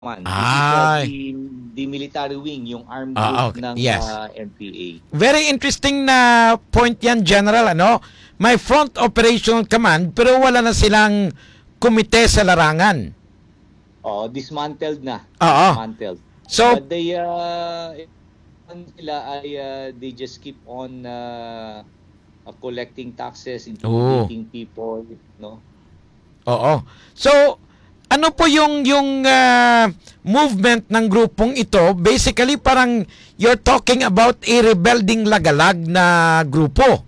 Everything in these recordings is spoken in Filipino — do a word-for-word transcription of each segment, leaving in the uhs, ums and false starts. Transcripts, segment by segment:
Man. This is uh, Ay. the, the military wing, yung armed Ah, group okay. ng Yes. uh, N P A. Very interesting na point yan, General. Ano? May Front Operational Command pero wala na silang komite sa larangan. Oh, dismantled na. Oo. Dismantled. So, But they, uh, sila ay, uh, they just keep on uh, uh, collecting taxes, intimidating people, no? oo. So, ano po yung yung ah, movement ng grupong ito? Basically, parang you're talking about a rebelding lagalag na grupo.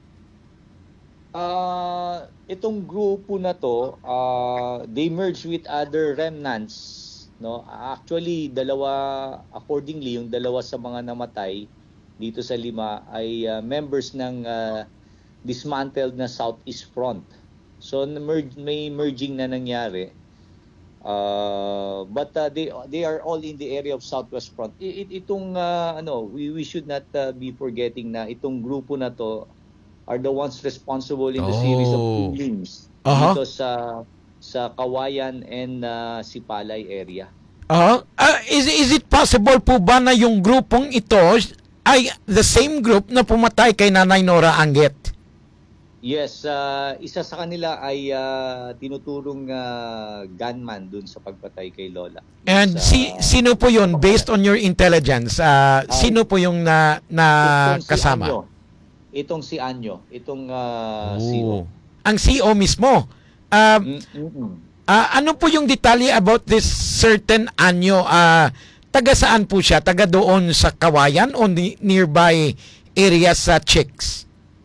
Uh, itong grupo na to, uh, they merge with other remnants, no? Actually, dalawa, accordingly, yung dalawa sa mga namatay dito sa lima ay uh, members ng uh, dismantled na Southeast Front. So merge, may merging na nangyari. Uh, but uh, they they are all in the area of Southwest Front. It, it, itong uh, ano, we we should not uh, be forgetting na itong grupo na to are the ones responsible in the series of Oh. killings Aha. dito sa sa Kawayan and uh, Sipalay area. Ah, ah, is is it possible po ba na yung grupong ito ay the same group na pumatay kay Nanay Nora Anguet? Yes, uh, isa sa kanila ay uh, tinuturong uh, gunman dun sa pagpatay kay Lola. And Sa- si sino po yun based on your intelligence? Ah, sino po yung na na itong si kasama? Anyo. Itong si Anyo, itong uh, C O. Oh. Ang C O mismo. Ah, Mm-mm. ah, ano po yung detalye about this certain Anyo? Ah, taga saan po siya? Taga doon sa Kawayan o ni- nearby areas sa Chicks?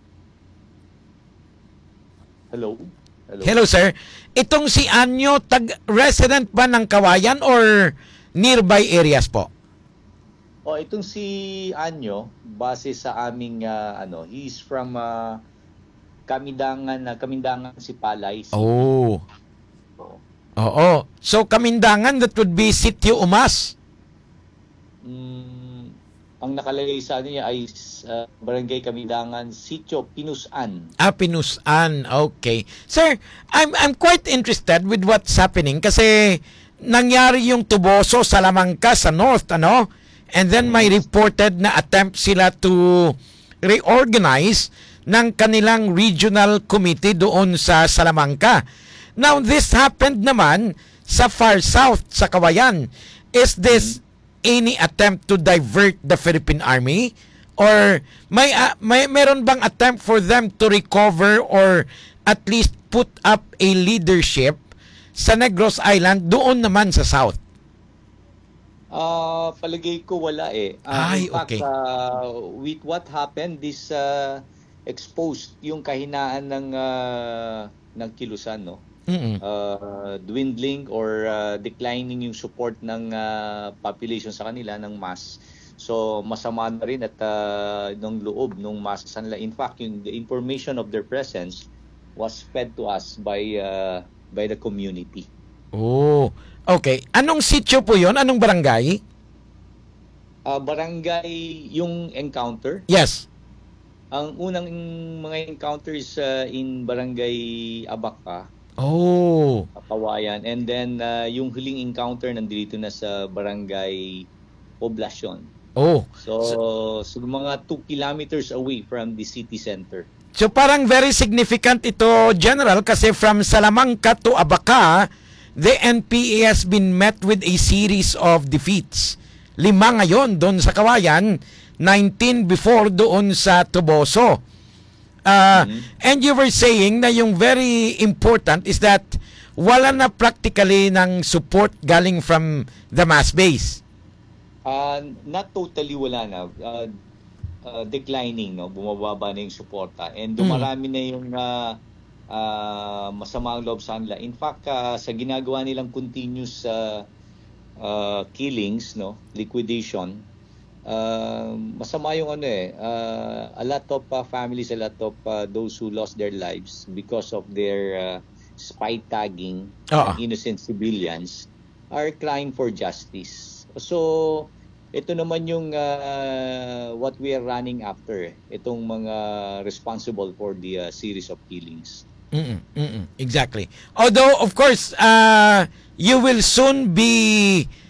Hello? Hello? Hello sir. Itong si Anyo, tag resident ba ng Kawayan or nearby areas po? Oh, itong si Anyo, base sa aming uh, ano, he's from uh, Kamindangan, uh, Kamindangan si Palay. Oh. So, Oo. So Kamindangan, that would be Sitio Umas. mm, ang nakalagay sa ano niya ay uh, Barangay Kamindangan, Sitio Pinusan. Ah, Pinusan. Okay. Sir, I'm I'm quite interested with what's happening kasi nangyari yung Tuboso, Salamanca sa north, ano? And then may reported na attempt sila to reorganize ng kanilang regional committee doon sa Salamanca. Now, this happened naman sa far south, sa Kawayan. Is this any attempt to divert the Philippine Army? Or may, uh, may meron bang attempt for them to recover or at least put up a leadership sa Negros Island doon naman sa south? Ah, palagay ko wala eh. Ah, Ay, in fact, okay. ah, with what happened, this uh, exposed yung kahinaan ng ah, ng kilusan, no? Mm-mm. Uh, dwindling or uh, declining yung support ng uh, population sa kanila ng mass. So masama na rin at uh, ng loob ng masses nila. In fact, yung the information of their presence was fed to us by uh, by the community. Oh, okay. Anong sitio po yon? Anong barangay? Uh, barangay yung encounter. Yes. Ang unang mga encounters uh, in Barangay Abaca, Oh. Kawayan, and then uh, yung huling encounter nandito na sa Barangay Poblacion. Oh. So, so mga two kilometers away from the city center. So parang very significant ito, General, kasi from Salamanca to Abaca, the N P A has been met with a series of defeats. Lima ngayon doon sa Kawayan, nineteen before doon sa Tuboso. Uh, And you were saying na yung very important is that wala na practically ng support galing from the mass base. Uh, not totally wala na. Uh, uh, declining, no? Bumababa na yung suporta. And dumarami na yung uh, uh, masamang loob sa kanila. In fact, uh, sa ginagawa nilang continuous uh, uh, killings, no? Liquidation, uh, masama yung ano eh. Uh, a lot of uh, families, a lot of uh, those who lost their lives because of their uh, spy tagging Oo. ng innocent civilians are crying for justice. So, ito naman yung uh, what we are running after. Itong mga responsible for the uh, series of killings. Mm-mm, mm-mm, exactly. Although, of course, uh, you will soon be